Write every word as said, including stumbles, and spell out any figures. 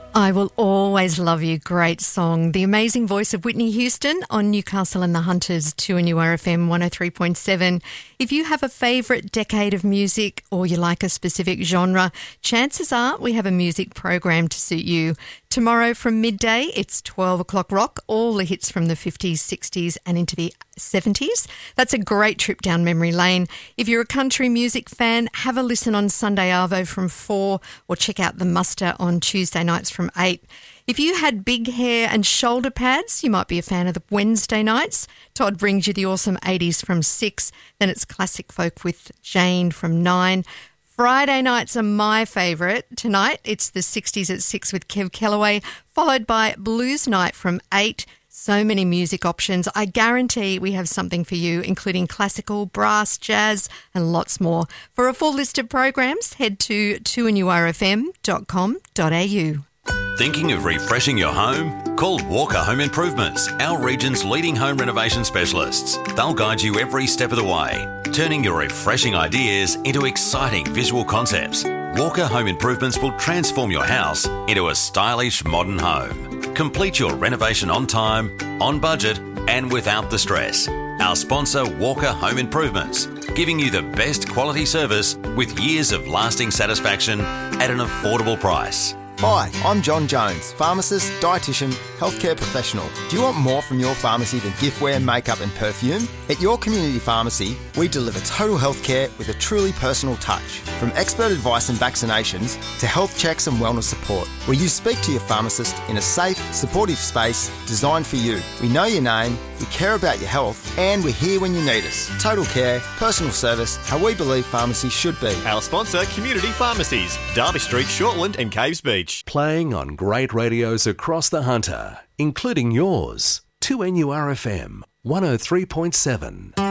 I Will Always Love You, great song. The amazing voice of Whitney Houston on Newcastle and the Hunters, two N U R F M one oh three point seven. If you have a favourite decade of music or you like a specific genre, chances are we have a music program to suit you. Tomorrow from midday, it's twelve o'clock rock, all the hits from the fifties, sixties and into the seventies. That's a great trip down memory lane. If you're a country music fan, have a listen on Sunday Arvo from four or check out The Muster on Tuesday nights from eight. If you had big hair and shoulder pads, you might be a fan of the Wednesday nights. Todd brings you the awesome eighties from six. Then it's classic folk with Jane from nine. Friday nights are my favourite. Tonight, it's the sixties at six with Kev Kellaway, followed by Blues Night from eight. So many music options. I guarantee we have something for you, including classical, brass, jazz, and lots more. For a full list of programs, head to two N U R F M dot com dot a u. Thinking of refreshing your home? Call Walker Home Improvements, our region's leading home renovation specialists. They'll guide you every step of the way, turning your refreshing ideas into exciting visual concepts. Walker Home Improvements will transform your house into a stylish modern home. Complete your renovation on time, on budget, and without the stress. Our sponsor, Walker Home Improvements, giving you the best quality service with years of lasting satisfaction at an affordable price. Hi, I'm John Jones, pharmacist, dietitian, healthcare professional. Do you want more from your pharmacy than giftware, makeup and perfume? At your community pharmacy, we deliver total healthcare with a truly personal touch. From expert advice and vaccinations to health checks and wellness support, where you speak to your pharmacist in a safe, supportive space designed for you. We know your name, we care about your health, and we're here when you need us. Total care, personal service, how we believe pharmacy should be. Our sponsor, Community Pharmacies, Derby Street, Shortland and Caves Beach. Playing on great radios across the Hunter, including yours. two N U R F M one oh three point seven.